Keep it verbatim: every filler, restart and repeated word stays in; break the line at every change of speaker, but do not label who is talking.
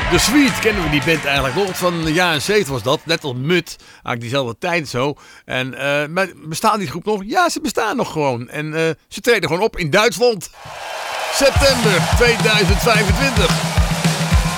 De Sweet kennen we die band eigenlijk nog. Van de jaren zeventig was dat. Net als Mut. Eigenlijk diezelfde tijd zo. En uh, maar bestaan die groep nog? Ja, ze bestaan nog gewoon. En uh, ze treden gewoon op in Duitsland. September tweeduizend vijfentwintig.